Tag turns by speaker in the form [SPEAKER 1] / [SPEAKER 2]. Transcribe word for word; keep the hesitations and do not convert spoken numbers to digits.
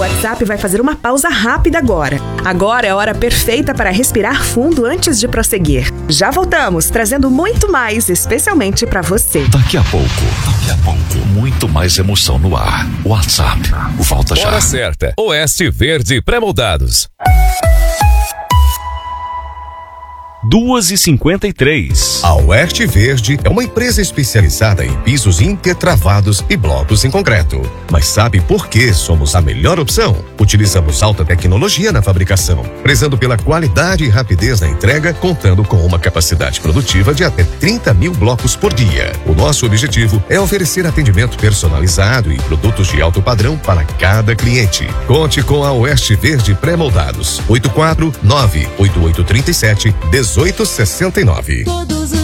[SPEAKER 1] WhatsApp vai fazer uma pausa rápida agora. Agora é a hora perfeita para respirar fundo antes de prosseguir. Já voltamos, trazendo muito mais, especialmente para você.
[SPEAKER 2] Daqui a pouco, daqui a pouco, muito mais emoção no ar. WhatsApp, volta já.
[SPEAKER 3] Hora certa, Oeste Verde Pré-moldados.
[SPEAKER 2] duas e cinquenta e três.
[SPEAKER 4] A Oeste Verde é uma empresa especializada em pisos intertravados e blocos em concreto. Mas sabe por que somos a melhor opção? Utilizamos alta tecnologia na fabricação, prezando pela qualidade e rapidez na entrega, contando com uma capacidade produtiva de até trinta mil blocos por dia. O nosso objetivo é oferecer atendimento personalizado e produtos de alto padrão para cada cliente. Conte com a Oeste Verde Pré-moldados. oito quatro nove oito oito três sete um oito seis nove.